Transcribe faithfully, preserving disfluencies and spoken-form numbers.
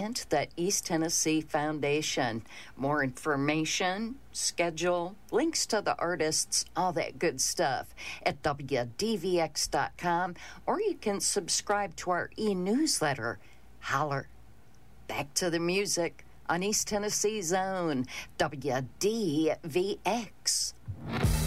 and to the East Tennessee Foundation. More information, schedule, links to the artists, all that good stuff at W D V X dot com, or you can subscribe to our e-newsletter. Holler. Back to the music on East Tennessee's own W D V X.